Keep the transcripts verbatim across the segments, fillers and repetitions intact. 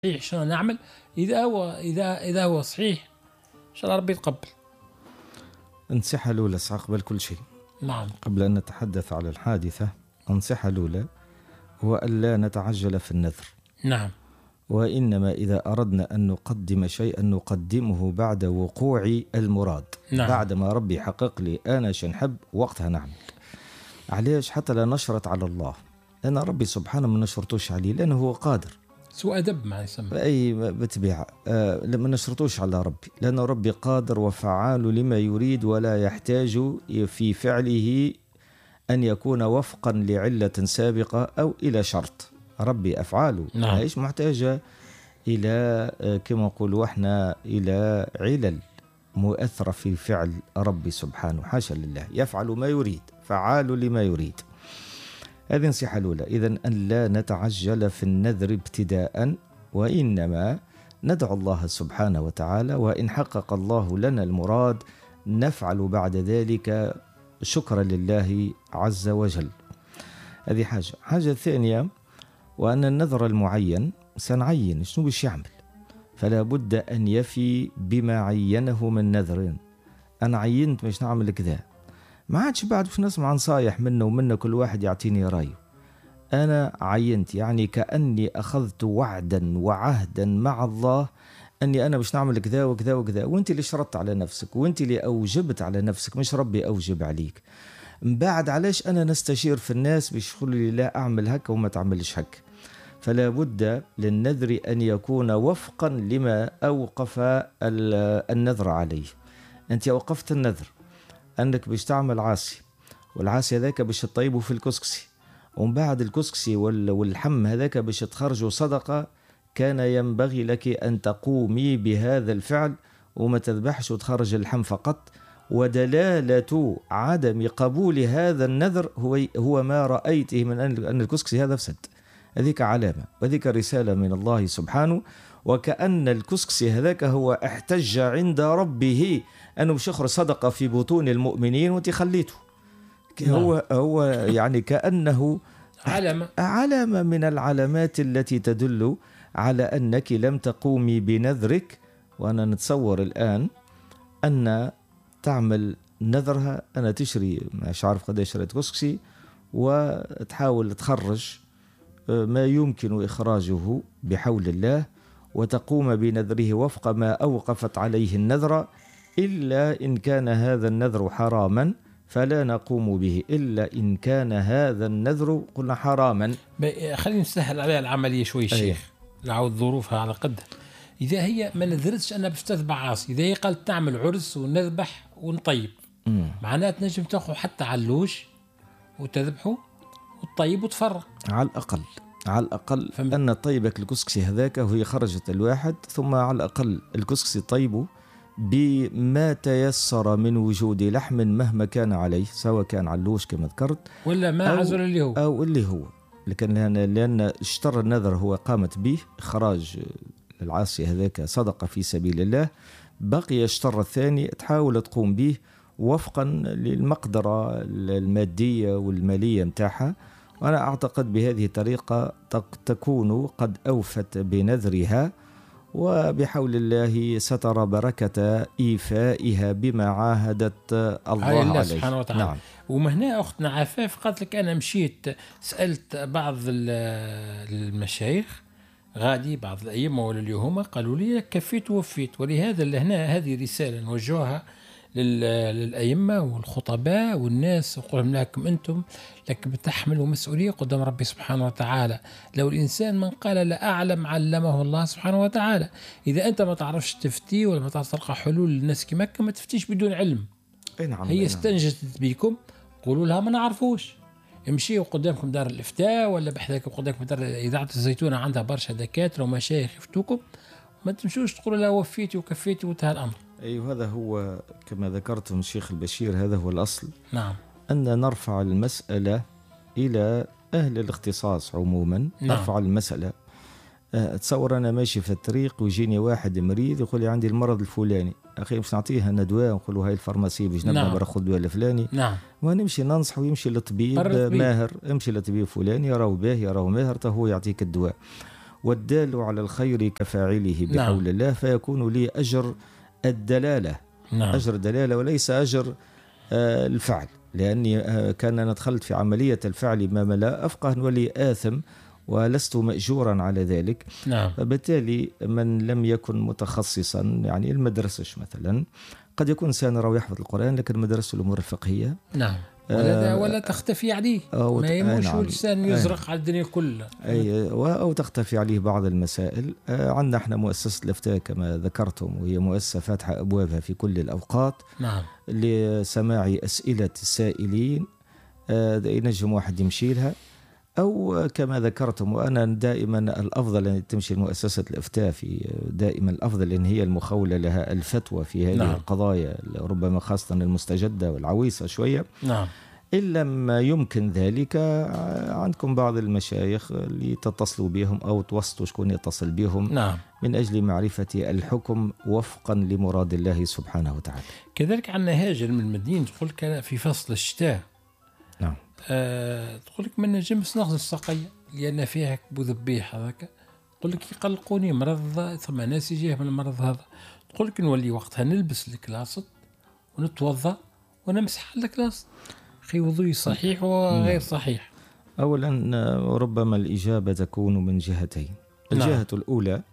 صحيح شنو نعمل إذا هو إذا إذا هو صحيح إن شاء الله ربي يتقبل. النصيحة الأولى قبل كل شيء، نعم، قبل أن نتحدث على الحادثة، النصيحة الأولى هو ألا نتعجل في النذر. نعم، وإنما إذا أردنا أن نقدم شيئا نقدمه بعد وقوع المراد. نعم. بعد ما ربي يحقق لي أنا شنحب وقتها نعمل. علاش؟ حتى لا نشرط على الله، لأن ربي سبحانه ما نشرطوش عليه لأنه هو قادر. سوء أدب ما يسمى. أي بتبيع آه ما نشرطوش على ربي لأن ربي قادر وفعال لما يريد، ولا يحتاج في فعله أن يكون وفقا لعلة سابقة أو إلى شرط. ربي أفعاله نعم. ايش محتاجة إلى آه كما نقولوا احنا إلى علل مؤثرة في فعل ربي سبحانه، حاشا لله، يفعل ما يريد، فعال لما يريد. هذه نصيحة الأولى. إذن أن لا نتعجل في النذر ابتداء، وإنما ندعو الله سبحانه وتعالى، وإن حقق الله لنا المراد نفعل بعد ذلك شكرا لله عز وجل. هذه حاجة. حاجة ثانية، وأن النذر المعين سنعين شنو باش يعمل، فلا بد أن يفي بما عينه من نذر. أنا عينت باش نعمل كذا، ما عادش بعد باش نسمع نصايح منه ومنه كل واحد يعطيني رأيه. أنا عينت، يعني كأني أخذت وعدا وعهدا مع الله أني أنا باش نعمل كذا وكذا وكذا، وأنت اللي شرطت على نفسك، وأنت اللي أوجبت على نفسك، مش ربي أوجب عليك. من بعد علاش أنا نستشير في الناس باش يقولوا لي لا أعمل هكا وما تعملش هكا؟ فلا بد للنذر أن يكون وفقا لما أوقف النذر عليه. أنت أوقفت النذر أنك باش تعمل عاصي، والعاصي هذاك باش تطيبه في الكسكسي، ومن بعد الكسكسي والحم هذاك باش تخرجوا صدقة، كان ينبغي لك أن تقومي بهذا الفعل وما تذبحش وتخرج اللحم فقط. ودلالة عدم قبول هذا النذر هو هو ما رأيته من أن الكسكسي هذا فسد. هذيك علامة وهذيك رسالة من الله سبحانه، وكأن الكسكسي هذاك هو احتج عند ربه أنه مش يخرج صدقة في بطون المؤمنين وانت خليته. هو هو يعني كأنه علامة علامة من العلامات التي تدل على أنك لم تقومي بنذرك. وأنا نتصور الآن أن تعمل نذرها، أنا تشري مش عارف قد شريت كسكسي وتحاول تخرج ما يمكن إخراجه بحول الله، وتقوم بنذره وفق ما أوقفت عليه النذر، إلا إن كان هذا النذر حراما فلا نقوم به، إلا إن كان هذا النذر قلنا حراما. خلينا نسهل عليها العملية شوي شيخ، نعود ظروفها على قدها. إذا هي ما نذرتش أنا باش تذبح عاصي، إذا هي قالت تعمل عرس ونذبح ونطيب، معناتها نجم تاخذ حتى علوش وتذبحه وتطيب وتفرق على الأقل. على الأقل فم... أن طيبك الكسكسي هذاك وهي خرجت الواحد، ثم على الأقل الكسكسي طيبه بما تيسر من وجود لحم مهما كان عليه، سواء كان علوش كما ذكرت ولا ما عزل اللي هو أو اللي هو، لكن لأن, لأن اشتر النذر هو قامت به إخراج العاصي هذاك صدقة في سبيل الله، بقي الشطر الثاني تحاول تقوم به وفقا للمقدرة المادية والمالية متاعها. وأنا أعتقد بهذه الطريقة تكون قد أوفت بنذرها، وبحول الله سترى بركة إيفائها بما عاهدت الله عليه, الله عليه سبحانه وتعالى. نعم. ومهنا أختنا عفاف قالت لك أنا مشيت سألت بعض المشايخ غادي بعض الأئمة ولا اليوم قالوا لي كفيت ووفيت. ولهذا لهنا هذه رسالة نوجهها للأئمة والخطباء والناس، وقول لكم أنتم لك بتحملوا مسؤولية قدام ربي سبحانه وتعالى. لو الإنسان من قال لا أعلم علمه الله سبحانه وتعالى. إذا أنت ما تعرفش تفتي ولا ما تعرف تلقى حلول للناس كما ما تفتيش بدون علم. نعم. هي استنجدت بكم قولوا لها ما نعرفوش، امشيوا قدامكم دار الإفتاء ولا بحذاكم قدامكم دار إذاعة الزيتونة عندها برشا دكاترة ومشايخ يفتوكم، ما تمشوش تقولوا لا وفيتي وكفيتي وانتهى الأمر. أيوة، هذا هو كما ذكرتم الشيخ البشير، هذا هو الأصل. نعم. أن نرفع المسألة إلى أهل الاختصاص عموما. نعم. نرفع المسألة. أتصور أنا ماشي في الطريق ويجيني واحد مريض يقول لي عندي المرض الفلاني، أخي مش نعطيه ندواء ونقول له هاي الفارماسي باش نبدا نعم. باخذ دواء الفلاني. نعم. ونمشي ننصح ويمشي للطبيب ماهر، امشي للطبيب فلان يراه به يراه ماهر هو يعطيك الدواء. والدال على الخير كفاعله بحول نعم. الله، فيكون لي أجر الدلالة، نعم. أجر دلالة وليس أجر آه الفعل، لأني آه كان أنا دخلت في عملية الفعل ما لا أفقه ولي آثم ولست مأجورا على ذلك. نعم. فبالتالي من لم يكن متخصصا، يعني المدرسة مثلا قد يكون إنسان راوي يحفظ القرآن لكن مدرسة الأمور الفقهية نعم ولا, ولا تختفي عليه، ما يموش نعم. الإنسان يزرق على الدنيا كلها، أي أو تختفي عليه بعض المسائل. عندنا احنا مؤسسة الإفتاء كما ذكرتم، وهي مؤسسة فاتحة أبوابها في كل الأوقات نعم. لسماع أسئلة السائلين، ينجم واحد يمشي لها، أو كما ذكرتم. وأنا دائما الأفضل أن تمشي المؤسسة الإفتاء في دائما الأفضل أن هي المخولة لها الفتوى في هذه نعم. القضايا ربما خاصة المستجدة والعويصة شوية. نعم. إن لم يمكن ذلك عندكم بعض المشايخ اللي تتصلوا بهم أو توسطوا شكون يتصل بهم نعم. من أجل معرفة الحكم وفقا لمراد الله سبحانه وتعالى. كذلك عندنا هاجر من المدينة تقول لك في فصل الشتاء نعم. آه تقول لك ما نجمش ناخذ السقية لأن فيها كبو ذبيح هذاك، تقول لك يقلقوني مرض، ثم ناس يجيه من المرض هذا، تقول لك نولي وقتها نلبس الكلاصت ونتوضأ ونمسح على الكلاصت. أخي وضوء صحيح وغير صحيح. أولا ربما الإجابة تكون من جهتين. الجهة نعم. الأولى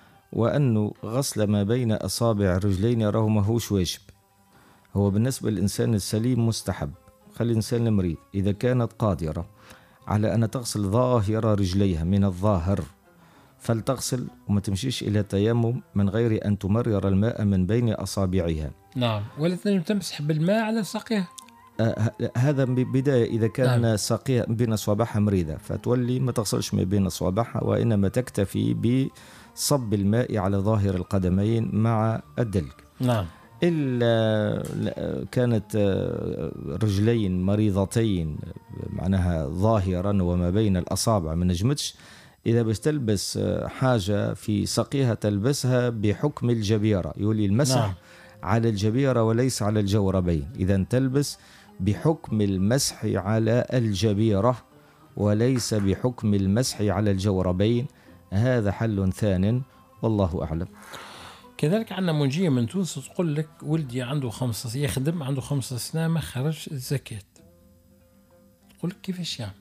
وأن غسل ما بين أصابع الرجلين راه ماهوش واجب، هو بالنسبة للإنسان السليم مستحب. خلي الإنسان المريض إذا كانت قادرة على أن تغسل ظاهر رجليها من الظاهر فلتغسل، وما تمشيش إلى التيمم من غير أن تمرر الماء من بين أصابعها. نعم. ولا تنجم تمسح بالماء على ساقيها. آه هذا بداية إذا كان نعم. ساقيها بين أصابعها مريضة فتولي ما تغسلش ما بين أصابعها، وإنما تكتفي بصب الماء على ظاهر القدمين مع الدلك. نعم. إلا كانت رجلين مريضتين معناها ظاهرا وما بين الأصابع ما نجمتش، إذا باش تلبس حاجة في ساقيها تلبسها بحكم الجبيرة، يولي المسح نعم. على الجبيرة وليس على الجوربين، إذا تلبس بحكم المسح على الجبيرة وليس بحكم المسح على الجوربين. هذا حل ثان والله أعلم. كذلك عندنا منجية من تونس تقول لك ولدي عنده خمسة يخدم عنده خمسة سنة ما خرج الزكاة، تقول لك كيفاش يعمل؟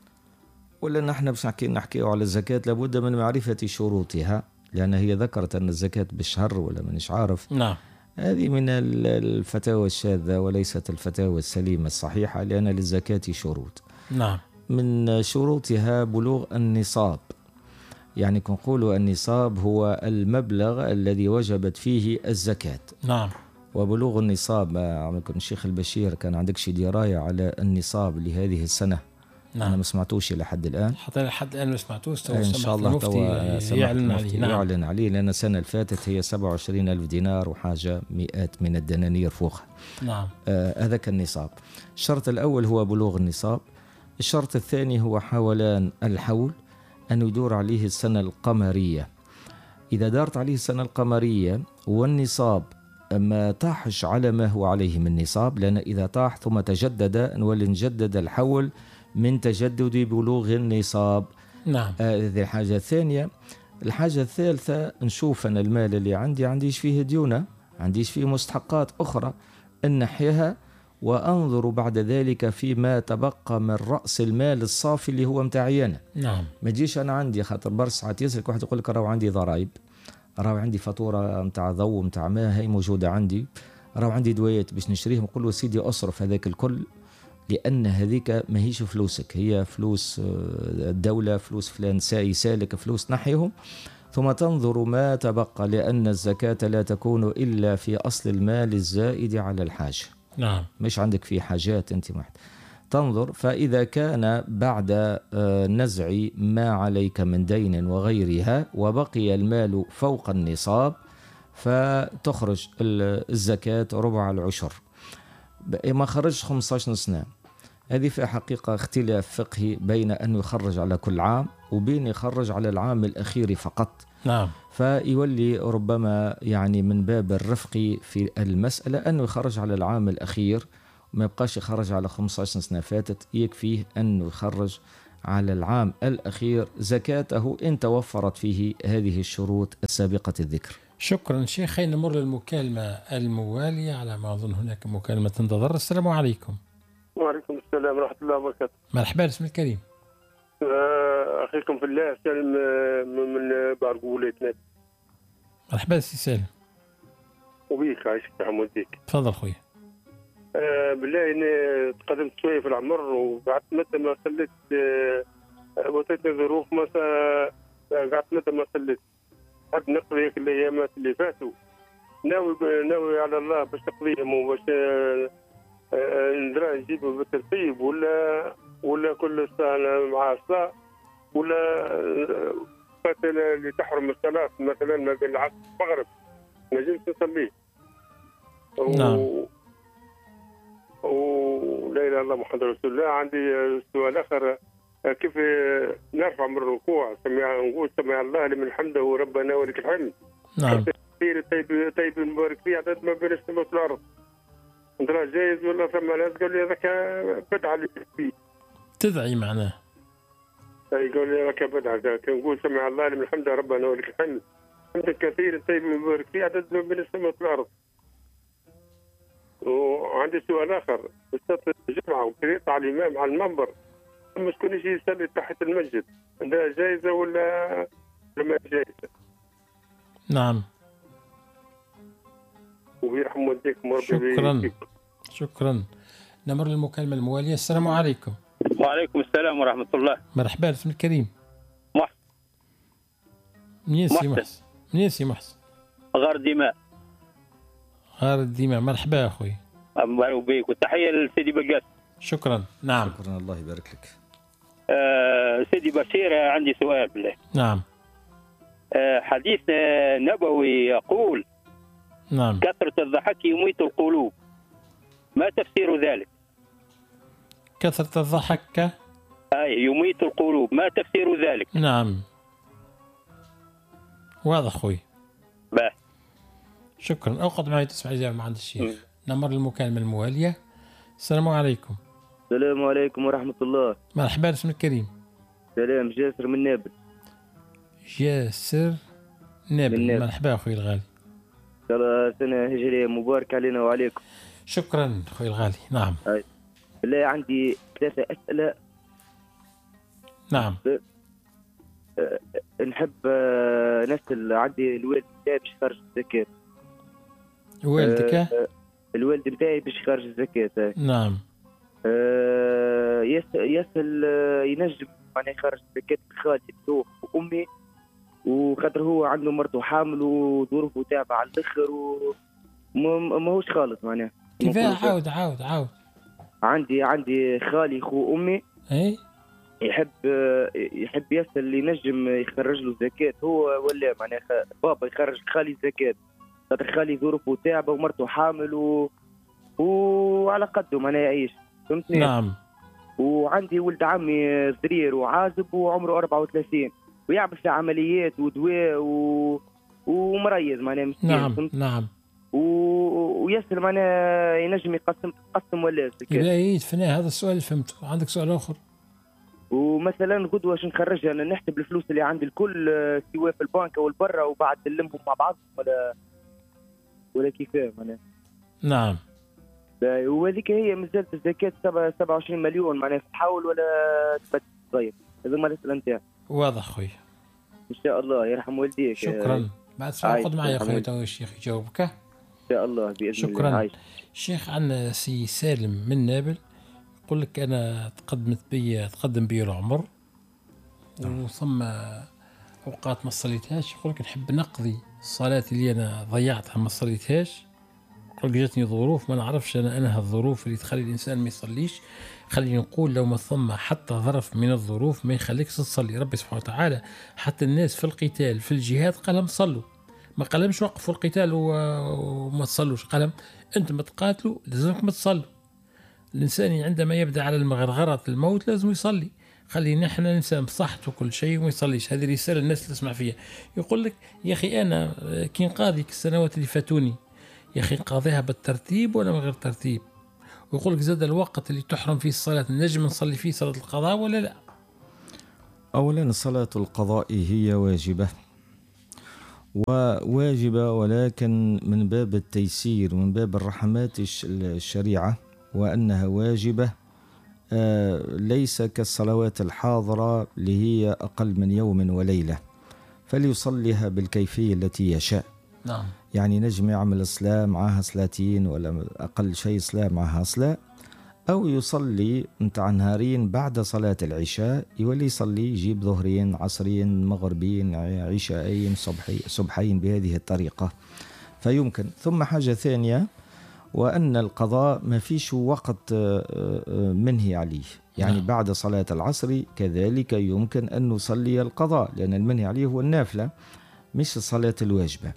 ولا نحن باش نحكي نحكيو على الزكاة لابد من معرفة شروطها، لأن هي ذكرت أن الزكاة بالشهر ولا مانيش عارف. نعم. هذه من الفتاوى الشاذة وليست الفتاوى السليمة الصحيحة، لأن للزكاة شروط. نعم. من شروطها بلوغ النصاب، يعني نقول النصاب هو المبلغ الذي وجبت فيه الزكاة. نعم. وبلوغ النصاب عمكم الشيخ البشير كان عندك شي دراية على النصاب لهذه السنة؟ نعم. أنا ما سمعتوش لحد الآن، حتى لحد الآن ما سمعتوش. إن شاء الله توا يعلن عليه. نعم. يعلن عليه، لأن السنة اللي فاتت هي سبعة وعشرين ألف دينار وحاجة مئات من الدنانير فوقها. نعم. آه هذاك النصاب. الشرط الأول هو بلوغ النصاب. الشرط الثاني هو حولان الحول، أن يدور عليه السنة القمرية. إذا دارت عليه السنة القمرية والنصاب ما طاحش على ما هو عليه من نصاب، لأن إذا طاح ثم تجدد نولي نجدد الحول من تجدد بلوغ النصاب. نعم. هذه آه الحاجة الثانية. الحاجة الثالثة نشوف أن المال اللي عندي عنديش فيه ديونة، عنديش فيه مستحقات أخرى، نحيها وأنظر بعد ذلك فيما تبقى من رأس المال الصافي اللي هو متاعي أنا. نعم. ما تجيش أنا عندي خاطر برس ساعات يسلك واحد يقول لك راهو عندي ضرائب، راهو عندي فاتورة متاع ضوء متاع ماء هي موجودة عندي، راهو عندي دويات باش نشريهم، نقول له سيدي أصرف هذاك الكل، لأن هذيك ما هيش فلوسك، هي فلوس الدولة، فلوس فلان ساي سالك، فلوس نحيهم، ثم تنظر ما تبقى، لأن الزكاة لا تكون إلا في أصل المال الزائد على الحاجة. نعم. مش عندك في حاجات أنت محت تنظر، فإذا كان بعد نزع ما عليك من دين وغيرها وبقي المال فوق النصاب فتخرج الزكاة ربع العشر. ما خرج خمسة عشر سنة، هذه في حقيقة اختلاف فقهي بين أن يخرج على كل عام وبين يخرج على العام الأخير فقط. نعم. فيولي ربما يعني من باب الرفق في المسألة أنه يخرج على العام الأخير وما يبقاش يخرج على خمسة عشر سنة فاتت، يكفيه أنه يخرج على العام الأخير زكاته إن توفرت فيه هذه الشروط السابقة الذكر. شكرا شيخ. خلينا نمر للمكالمة الموالية، على ما أظن هناك مكالمة تنتظر. السلام عليكم. وعليكم السلام ورحمة الله وبركاته. مرحبا، اسم الكريم. آه، أخيكم في الله سالم آه، من بارقولة. مرحبا سي سالم. وبيك عايشك يا حموديك. تفضل خويا. آه بالله إني تقدمت شوية في العمر وقعدت متى ما صليت. آه وصلتني ظروف ما قعدت متى ما صليت. حد نقضي هيك الأيامات اللي فاتوا. ناوي ناوي على الله باش نقضيهم وباش آه آه ندرا نجيبه بالترتيب ولا ولا كل سنة مع الصلاة ولا مثلا اللي تحرم الصلاة مثلا ما بين العصر والمغرب ما نجمش نصليه. نعم. ولا اله الا الله محمد رسول الله. عندي سؤال اخر، كيف نرفع من الركوع سمع نقول سمع الله لمن حمده ربنا ولك الحمد. نعم. كثير طيب طيب مبارك فيه عدد ما بين السماء والارض. انت جايز ولا ثم ناس قال لي هذاك بدعه اللي فيه. تدعي معناه. يقول لي هذاك بدعه، كنقول سمع الله لمن حمده ربنا ولك الحمد. حمد كثير طيب مبارك فيه عدد ما بين السماء والارض. وعندي سؤال اخر، بصلاه الجمعه وكريت على الامام على المنبر ما شكونش يصلي تحت المسجد، عندها جائزه ولا ما جائزه؟ نعم. ويرحم والديكم ربي. شكرا شكرا. نمر للمكالمه المواليه. السلام عليكم. وعليكم السلام ورحمه الله. مرحبا، اسم الكريم. محسن. منين سي محسن؟ منين سي محسن؟ غار دماء. غار الدماء. مرحبا اخوي. مرحبا بك وتحيه لسيدي بقاس. شكرا. نعم. شكرا، الله يبارك لك. آه سيدي بشير، عندي سؤال بالله. نعم. آه حديث نبوي يقول نعم كثرة الضحك يميت القلوب، ما تفسير ذلك؟ كثرة الضحك أي يميت القلوب، ما تفسير ذلك؟ نعم واضح أخوي. باه. شكرا. أوقد معي تسمع إجابة مع عند الشيخ. نمر المكالمة الموالية. السلام عليكم. السلام عليكم ورحمة الله. مرحبا، اسم الكريم. سلام، جاسر من نابل. جاسر نابل. نابل. مرحبا أخوي الغالي. سنة هجرية مبارك علينا وعليكم. شكرا أخوي الغالي. نعم. بالله عندي ثلاثة أسئلة. نعم. نحب نسأل، عندي الوالد بتاعي باش يخرج الزكاة. والدك؟ الوالد بتاعي باش يخرج الزكاة. نعم. يسأل ينجم معناها يخرج الزكاة خالي بتوع وأمي، وخاطر هو عنده مرته حامل وظروفه تعبة على الآخر وماهوش خالص معناها. كيفاه؟ عاود عاود عاود. عندي عندي خالي خو أمي. اي يحب يحب يسأل اللي ينجم يخرج له زكاة هو ولا معناها بابا يخرج خالي الزكاة، خاطر خالي ظروفه تعبة ومرته حامل و... وعلى قده معناها يعيش، فهمتني؟ نعم. وعندي ولد عمي صغير وعازب وعمره أربعة وثلاثين ويعمل في عمليات ودواء و... ومريض معناها مسكين. نعم نعم. و... ويسأل معناها ينجم يقسم تقسم ولا الزكاة. لا يدفنا هذا السؤال اللي فهمته. عندك سؤال آخر؟ ومثلا غدوه باش نخرجها، انا نحسب الفلوس اللي عندي الكل سواء في البنك او البرا وبعد نلمهم مع بعض ولا ولا كيفاه معناها؟ نعم. وهذيك هي مازالت الزكاة سبعة وعشرين مليون معناها تحاول ولا تبدل صغير؟ هذا ما الاسئله نتاعي. واضح خويا. ان شاء الله يرحم والديك. شكرا. بعد ساعة خذ معي خويا تو الشيخ يجاوبك. ان شاء الله باذن شكرا. الله. شكرا. الشيخ عندنا سي سالم من نابل يقول لك أنا تقدمت بي تقدم بي العمر وثم أوقات ما صليتهاش، يقول لك نحب نقضي الصلاة اللي أنا ضيعتها ما صليتهاش. يقول لك جاتني ظروف ما نعرفش أنا أنا هالظروف اللي تخلي الإنسان ما يصليش. خليني نقول لو ما ثم حتى ظرف من الظروف ما يخليكش تصلي. ربي سبحانه وتعالى حتى الناس في القتال في الجهاد قالهم صلوا، ما قالهمش وقفوا القتال وما تصلوش، قالهم أنتم ما تقاتلوا لازمكم تصلوا. الإنسان عندما يبدأ على المغرغرة الموت لازم يصلي. خلينا احنا الإنسان بصحته وكل شيء وما يصليش. هذه رسالة الناس تسمع فيها. يقول لك يا أخي أنا كي نقاضي السنوات اللي فاتوني يا أخي نقاضيها بالترتيب ولا من غير ترتيب؟ ويقول لك زاد الوقت اللي تحرم فيه الصلاة نجم نصلي فيه صلاة القضاء ولا لا؟ أولا الصلاة القضاء هي واجبة، وواجبة ولكن من باب التيسير ومن باب الرحمات الشريعة، وأنها واجبة ليس كالصلوات الحاضرة اللي هي أقل من يوم وليلة، فليصليها بالكيفية التي يشاء. نعم. يعني نجم يعمل صلاة معها صلاتين ولا أقل شيء صلاة معها صلاة، أو يصلي متاع نهارين بعد صلاة العشاء، يولي يصلي يجيب ظهرين عصرين مغربين عشاءين صبحي صبحين بهذه الطريقة فيمكن. ثم حاجة ثانية، وأن القضاء ما فيش وقت منهي عليه، يعني نعم. بعد صلاة العصر كذلك يمكن أن نصلي القضاء، لأن المنهي عليه هو النافلة مش الصلاة الواجبة.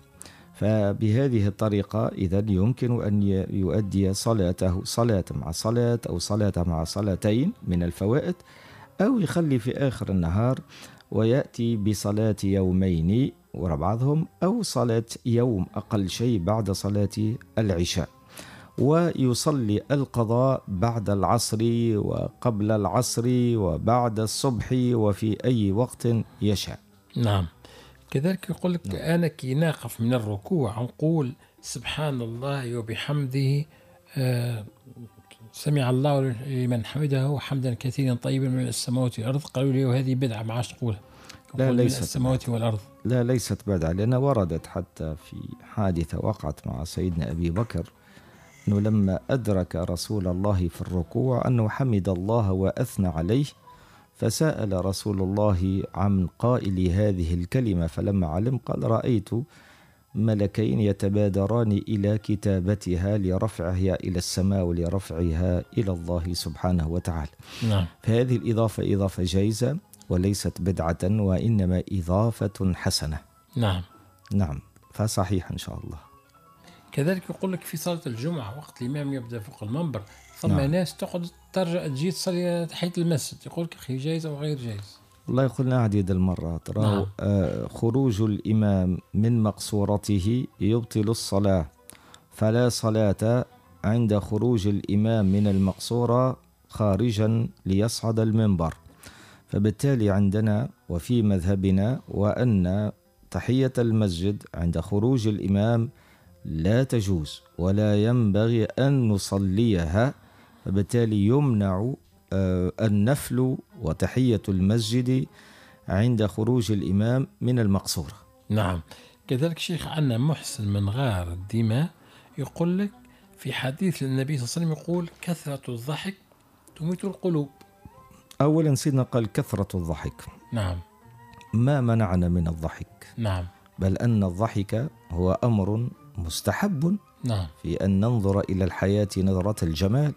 فبهذه الطريقة إذا يمكن أن يؤدي صلاته صلاة مع صلاة أو صلاة مع صلاتين من الفوائد، أو يخلي في آخر النهار ويأتي بصلاة يومين ورا بعضهم، أو صلاة يوم أقل شيء بعد صلاة العشاء، ويصلي القضاء بعد العصر وقبل العصر وبعد الصبح وفي أي وقت يشاء. نعم. كذلك يقول لك أنا كي ناقف من الركوع نقول سبحان الله وبحمده آه سمع الله لمن حمده حمدا كثيرا طيبا من السماوات والأرض. قالوا لي وهذه بدعة ما عادش تقولها. لا ليست من السماوات والأرض. لا ليست بدعة، لأنها وردت حتى في حادثة وقعت مع سيدنا أبي بكر، أنه لما أدرك رسول الله في الركوع أنه حمد الله وأثنى عليه، فسأل رسول الله عن قائل هذه الكلمة، فلما علم قال رأيت ملكين يتبادران إلى كتابتها لرفعها إلى السماء ولرفعها إلى الله سبحانه وتعالى. نعم. فهذه الإضافة إضافة جائزة وليست بدعة، وإنما إضافة حسنة. نعم. نعم، فصحيح إن شاء الله. كذلك يقول لك في صلاة الجمعة وقت الإمام يبدأ فوق المنبر ثم نعم. ناس تقعد ترجع تجي تصلي تحية المسجد، يقول لك أخي جائز أو غير جائز؟ والله قلنا عديد المرات، نعم. آه خروج الإمام من مقصورته يبطل الصلاة، فلا صلاة عند خروج الإمام من المقصورة خارجا ليصعد المنبر. فبالتالي عندنا وفي مذهبنا وأن تحية المسجد عند خروج الإمام لا تجوز ولا ينبغي أن نصليها، فبالتالي يمنع النفل وتحية المسجد عند خروج الإمام من المقصورة. نعم. كذلك شيخ عنا محسن من غار الدماء يقول لك في حديث النبي صلى الله عليه وسلم يقول كثرة الضحك تميت القلوب. أولا سيدنا قال كثرة الضحك. نعم. ما منعنا من الضحك. نعم. بل أن الضحك هو أمر مستحب. نعم. في أن ننظر إلى الحياة نظرة الجمال،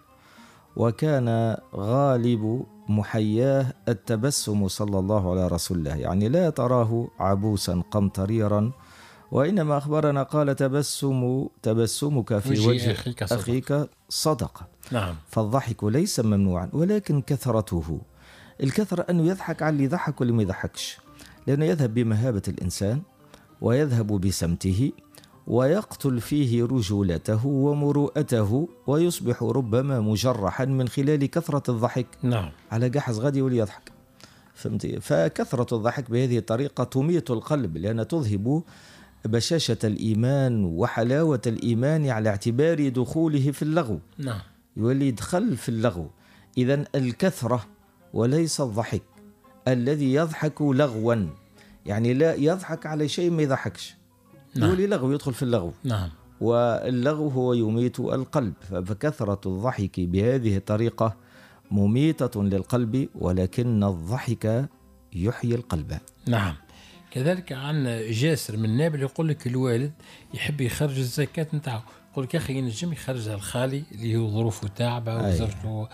وكان غالب محياه التبسم صلى الله على رسول الله، يعني لا تراه عبوسا قمطريرا، وإنما أخبرنا قال تبسم تبسمك في وجه, وجه أخيك, صدق. أخيك صدقة. نعم. فالضحك ليس ممنوعا، ولكن كثرته، الكثرة أنه يضحك على اللي يضحك واللي ما يضحكش، لأنه يذهب بمهابة الإنسان ويذهب بسمته ويقتل فيه رجولته ومروءته، ويصبح ربما مجرحا من خلال كثرة الضحك. نعم. على جحظ غادي ولي يضحك، فهمتي؟ فكثرة الضحك بهذه الطريقة تميت القلب، لأن تذهب بشاشة الإيمان وحلاوة الإيمان على اعتبار دخوله في اللغو. نعم. يولي يدخل في اللغو. إذن الكثرة وليس الضحك، الذي يضحك لغوا يعني لا يضحك على شيء ما يضحكش. نعم. يولي لغو، يدخل في اللغو. نعم. واللغو هو يميت القلب، فكثرة الضحك بهذه الطريقة مميتة للقلب، ولكن الضحك يحيي القلب. نعم. كذلك عن جاسر من نابل يقول لك الوالد يحب يخرج الزكاة نتاعو، يقول لك يا أخي ينجم يخرجها الخالي اللي هو ظروفه تعبة وزوجته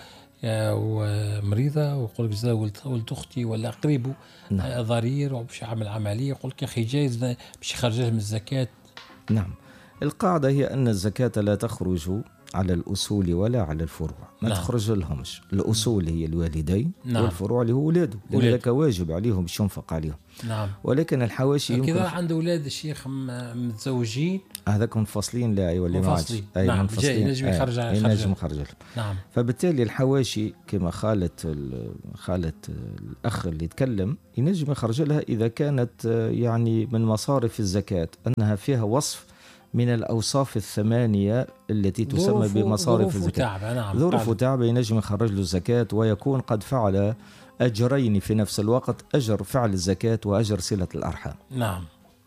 ومريضة، ويقول لك ولد أختي ولا قريبه نعم. ضرير وباش يعمل عملية، يقول لك يا أخي جايز باش يخرجها من الزكاة. نعم. القاعدة هي أن الزكاة لا تخرج على الأصول ولا على الفروع، ما نعم. تخرج لهمش. الأصول هي الوالدين، نعم. والفروع اللي هو ولاده، لأن ذاك واجب عليهم باش ينفق عليهم. نعم. ولكن الحواشي يمكن كذا عنده أولاد الشيخ متزوجين هذاك منفصلين، لا يولي ما عادش أي نعم. منفصلين، ينجم يخرج على ينجم يخرج لهم. نعم. فبالتالي الحواشي كما خالت خالت الأخ اللي تكلم ينجم يخرج لها إذا كانت يعني من مصارف الزكاة أنها فيها وصف من الأوصاف الثمانية التي تسمى بمصارف الزكاة. نعم. ظروف تعب ينجم يخرج له الزكاة، ويكون قد فعل أجرين في نفس الوقت، أجر فعل الزكاة وأجر صلة الأرحام. نعم.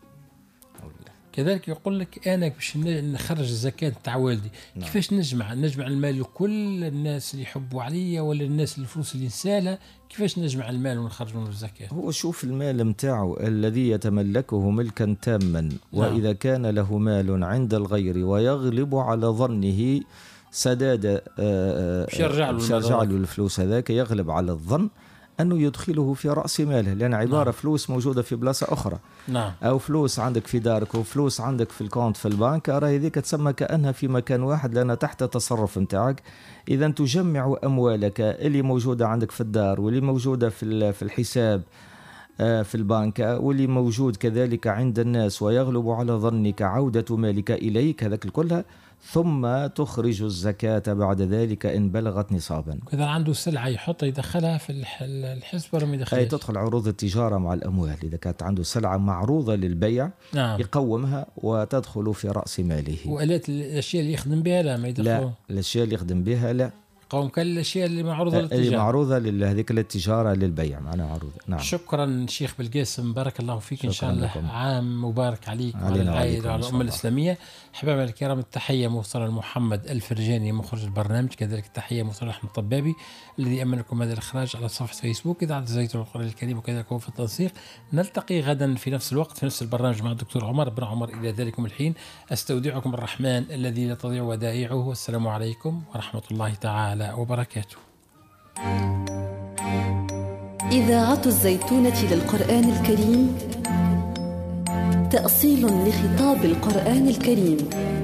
كذلك يقول لك أنا باش نخرج الزكاة تاع والدي، نعم. كيفاش نجمع نجمع المال لكل الناس اللي يحبوا عليا ولا الناس الفلوس اللي نسالها؟ كيفاش نجمع المال ونخرج منه الزكاة؟ هو شوف المال متاعه الذي يتملكه ملكا تاما، نعم. وإذا كان له مال عند الغير ويغلب على ظنه سداد باش يرجع له الفلوس، هذاك يغلب على الظن أنه يدخله في رأس ماله، لأن عبارة نعم. فلوس موجودة في بلاصة أخرى، نعم. أو فلوس عندك في دارك وفلوس عندك في الكونت في البنك، أرى هذيك تسمى كأنها في مكان واحد لأنها تحت تصرف متاعك. إذا تجمع أموالك اللي موجودة عندك في الدار واللي موجودة في في الحساب في البنك واللي موجود كذلك عند الناس، ويغلب على ظنك عودة مالك إليك، هذاك كلها، ثم تخرج الزكاة بعد ذلك إن بلغت نصابا. كذا عنده سلعة يحط يدخلها في الحسب ولا ما يدخلها؟ أي تدخل عروض التجارة مع الأموال، إذا كانت عنده سلعة معروضة للبيع، نعم. يقومها وتدخل في رأس ماله. وآلات الأشياء اللي يخدم بها لا ما يدخلها؟ لا، الأشياء اللي يخدم بها لا، قوم كل الأشياء اللي معروضة للتجارة، اللي معروضة لهذيك التجارة للبيع معناها عروضة. نعم. شكرا شيخ بالقاسم، بارك الله فيك، إن شاء الله لكم. عام مبارك عليك وعلى العائلة وعلى الأمة الإسلامية. حبايبنا الكرام، التحية موصلة لمحمد الفرجاني مخرج البرنامج، كذلك التحية موصلة لأحمد الطبابي الذي أمن لكم هذا الإخراج على صفحة فيسبوك إذاعة زيتون القرآن الكريم، وكذلك هو في التنسيق. نلتقي غدا في نفس الوقت في نفس البرنامج مع الدكتور عمر بن عمر. إلى ذلكم الحين أستودعكم الرحمن الذي لا تضيع ودائعه، والسلام عليكم ورحمة الله تعالى وبركاته. إذاعة الزيتونة للقرآن الكريم، تأصيل لخطاب القرآن الكريم،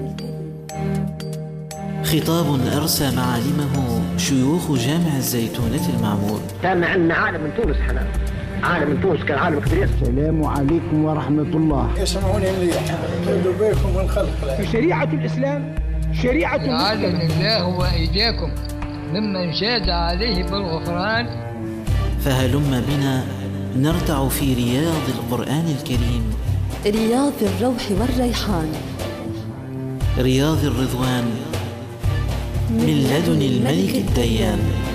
خطاب أرسى معالمه شيوخ جامع الزيتونة المعمور. كان عندنا عالم من تونس، حنا عالم من تونس كان عالم كبير. السلام عليكم ورحمة الله. يسمعوني مليح، خذوا بالكم من خلق. شريعة الإسلام شريعة العالم الله وإياكم ممن شاد عليه بالغفران. فهلم بنا نرتع في رياض القرآن الكريم، رياض الروح والريحان، رياض الرضوان من لدن الملك الديان.